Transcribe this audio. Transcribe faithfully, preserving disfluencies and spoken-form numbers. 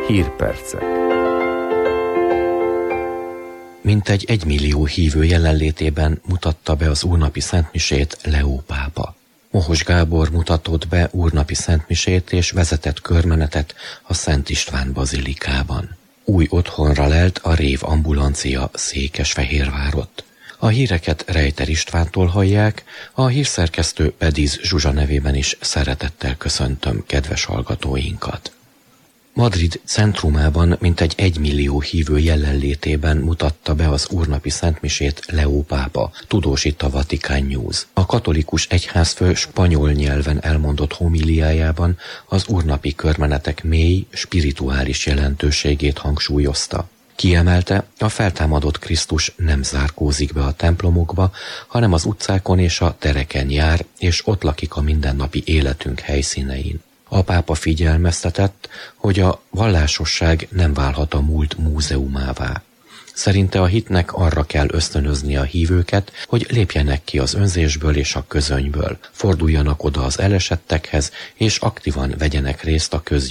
Hírpercek. Mintegy egymillió hívő jelenlétében mutatta be az úrnapi szentmisét Leó pápa. Mohos Gábor mutatott be úrnapi szentmisét és vezetett körmenetet a Szent István bazilikában. Új otthonra lelt a Rév ambulancia Székesfehérvárott. A híreket Rejter Istvántól hallják, a hírszerkesztő Pediz Zsuzsa nevében is szeretettel köszöntöm kedves hallgatóinkat. Madrid centrumában mintegy egymillió hívő jelenlétében mutatta be az úrnapi szentmisét Leó pápa, tudósít a Vatican News. A katolikus egyházfő spanyol nyelven elmondott homiliájában az úrnapi körmenetek mély, spirituális jelentőségét hangsúlyozta. Kiemelte, a feltámadott Krisztus nem zárkózik be a templomokba, hanem az utcákon és a tereken jár, és ott lakik a mindennapi életünk helyszínein. A pápa figyelmeztetett, hogy a vallásosság nem válhat a múlt múzeumává. Szerinte a hitnek arra kell ösztönözni a hívőket, hogy lépjenek ki az önzésből és a közönyből, forduljanak oda az elesettekhez, és aktívan vegyenek részt a közgyűlésben.